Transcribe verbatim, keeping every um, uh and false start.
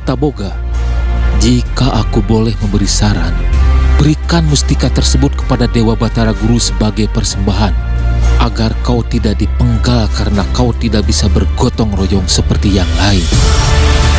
Taboga, jika aku boleh memberi saran, berikan mustika tersebut kepada Dewa Batara Guru sebagai persembahan, agar kau tidak dipenggal karena kau tidak bisa bergotong royong seperti yang lain.